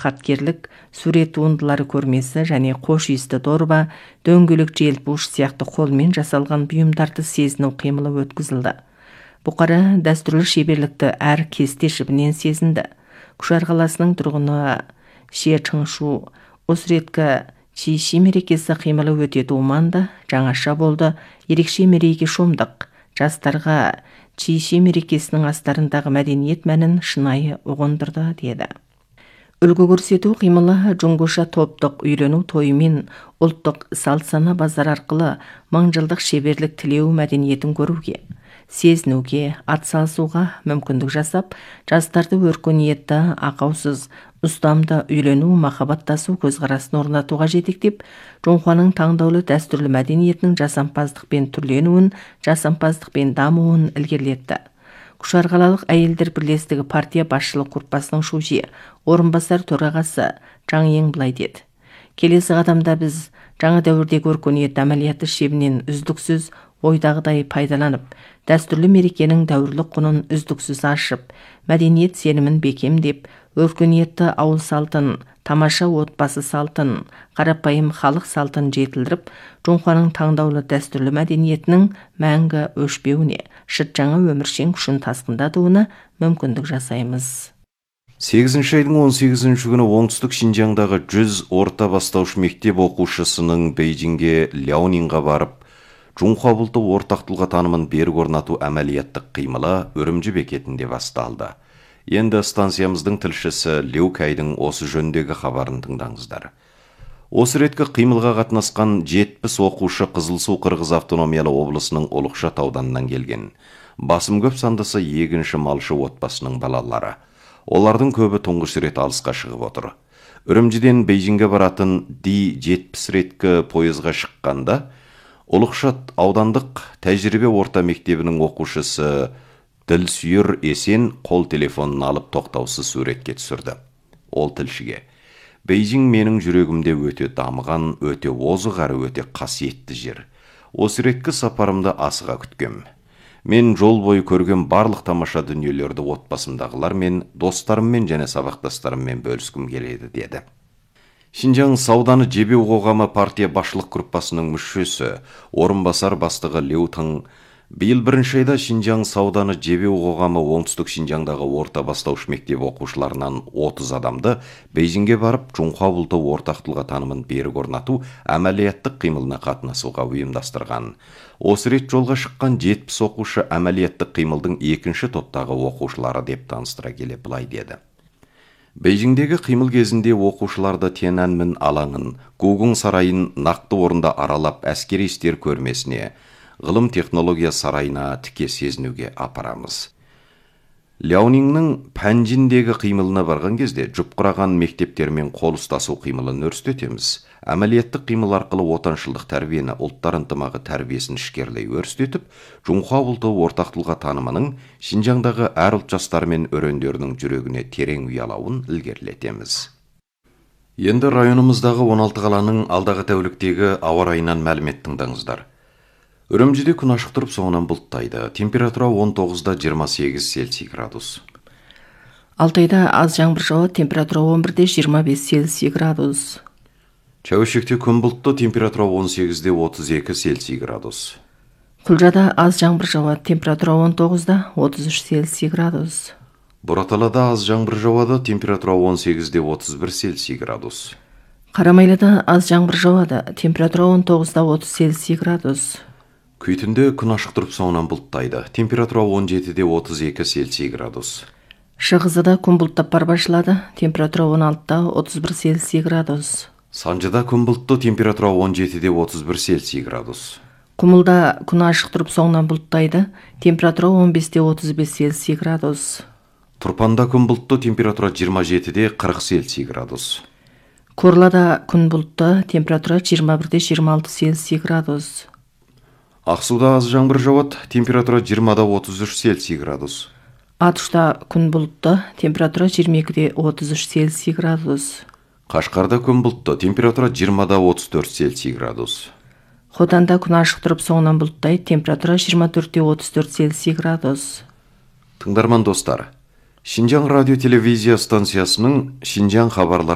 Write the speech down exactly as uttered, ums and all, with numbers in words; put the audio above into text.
хаткерлік, сурет туындылары көрмесі және қош иісті дорба, дөңгелек желпуш сияқты қолмен жасалған бұйымдарды сезіну қимылы өткізілді. Бұқара дәстүрлі шеберлікті әр кесте жібінен сезінді. Күшар қаласының тұрғыны Ше Чыңшу осы реткі Чиши мерекесі қимылы өте думанды, жаңаша болды, ерекше мерейге шомдық. Жастарға Чиши мерекесінің астарындағы мәдениет мәнін шынайы ұғындырды деді. Үлгі көрсету қимылы Джунгуша топтық үйлену тойымен ұлттық салт-сана базар арқылы мыңжылдық шеберлік тілеу мәдениетін көруге, сезінуге, атсалысуға мүмкіндік жасап, жастарды өркениетті, ақаусыз, ұстамды үйлену, махаббаттасу көзқарасын орнатуға жетектеп, Жоңхуаның таңдаулы дәстүрлі мәдениетінің жасампаздықпен түрленуін, жасампаздықпен дамуын ілгерілетті. Күшар қалалық әйелдер бірлестігі партия басшылық корпусының шужи, орынбасар төрағасы Жаң Ең былай деді. Келесі қадамда біз жаңа дәуірдегі өркениет әмәлияты шебінен үздіксіз ойдағыдай пайдаланып, дәстүрлі мерекенің дәуірлік құнын үздіксіз ашып, мәдениет сенімін бекемдеп, өркениетті ауыл салтын, тамаша отбасы салтын, қарапайым халық салтын жетілдіріп, Жоңхуаның таңдаулы дәстүрлі мәдениетінің мәңгі өшпеуіне, шыт жаңа өміршең күшін тасқындатуына мүмкіндік жасаймыз. сегізінші айдың он сегізінші күні оңтүстік Шинжаңдағы жүз орта бастауыш мектеп оқушысының Бейжіңге Ляонинға барып, Жоңхуа бұлты ортақ тұлға танымын берік орнату әмәлияттық қимылы Үрімжі бекетінде басталды. Енді станциямыздың тілшісі Леу Кайдың осы жөндегі хабарын тыңдаңыздар. Осы реткі қимылға қатынасқан жетпіс оқушы Қызылсу Қырғыз автономиялы облысының Олықшат ауданынан келген. Басым көп сандысы егінші малшы отбасының балалары. Олардың көбі тұңғыш рет алысқа шығып отыр. Үрімжіден Бейжіңге баратын Ди жетпіс реткі пойызға шыққанда, Олықшат аудандық тәжірибе орта мектебінің оқушысы Ділсүйір Есен қол телефонын алып тоқтаусыз суретке түсірді. Ол тілшіге: Бейжің менің жүрегімде өте дамыған, өте озық әрі өте қасиетті жер. Осы реткі сапарымды асыға күткем. Мен жол бойы көрген барлық тамаша дүниелерді отбасымдағылармен, достарыммен және сабақтастарыммен бөліскім келеді деді. Шинжаң Сауданы Жебеу қоғамы партия басшылық группасының мүшесі, орынбасар бастығы Леу Тың биыл бірінші айда Шинжаң Сауданы Жебеу қоғамы оңтүстік Шинжаңдағы орта бастауыш мектеп оқушыларынан отыз адамды Бейжіңге барып, Жоңхуа бұлты ортақ тұлға танымын берік орнату әмәлияттық қимылына қатынасуға ұйымдастырған. Осы рет жолға шыққан жетпіс оқушы әмәлияттық қимылдың екінші топтағы оқушылары деп таныстыра келе былай деді. Бейжіңдегі қимыл кезінде оқушыларды Тяньаньмэнь алаңын, Гугун сарайын нақты орында аралап әскери істер көрмесіне, ғылым технология сарайына тіке сезінуге апарамыз. Ляониннің Пәнжіндегі қимылына барған кезде жұпқыраған мектептермен қол ұстасу қимылын өрістетеміз. Әмәлияттық қимыл арқылы отаншылдық тәрбиені, ұлттар ынтымағы тәрбиесін ішкерлей өрістетіп, Жоңхуа бұлты ортақ тұлға танымының Шинжаңдағы әр ұлт жастары мен өрендерінің жүрегіне терең ұялауын ілгерілетеміз. Енді районымыздағы он алты қаланың алдағы тәуліктегі ауа райынан мәлімет тыңдаңыздар. Үрімжіде күн ашық тұрып, соңынан бұлттайды. Температура он тоғызда жиырма сегіз Цельсий градус. Алтайда аз жаңбыр жауады, температура он бірде жиырма бес Цельсий градус. Чәуішекте күн бұлтты, температура он сегізде отыз екі Цельсий градус. Құлжада аз жаңбыр жауады, температура он тоғызда отыз үш Цельсий градус. Бұраталада аз жаңбыр жауады, температура он сегізде отыз бір Цельсий градус. Қарамайлада аз жаңбыр жауады, температура он тоғызда отыз Цельсий градус. Күйтінде күн ашық тұрып, соңынан бұлттайды, температура он жетіде отыз екі Цельсий градус. Шығызыда күн бұлттап бар башылады, температура он алтыда отыз бір Цельсий градус. Санжыда күн бұлтты, температура он жетіде отыз бір Цельсий градус. Құмылда күн ашық тұрып, соңынан бұлттайды, температура он бесте отыз бес Цельсий градус. Тұрпанда күн бұлтты, температура жиырма жетіде қырық Цельсий градус. Корлада күн бұлтты, температура жиырма бірде жиырма алты Цельсий градус. Ақсуда аз жаңбыр жауады, температура жиырмада отыз үш Цельсий градус. Атышта күн бұлтты, температура жиырма екіде отыз үш Цельсий градус. Қашқарда күн бұлтты, температура жиырмада отыз төрт Цельсий градус. Хотанда күн ашық тұрып, соңынан бұлттайды, температура жиырма төртте отыз төрт Цельсий градус. Тыңдарман достар, Шинжаң радио телевизия станциясының Шинжаң хабарлары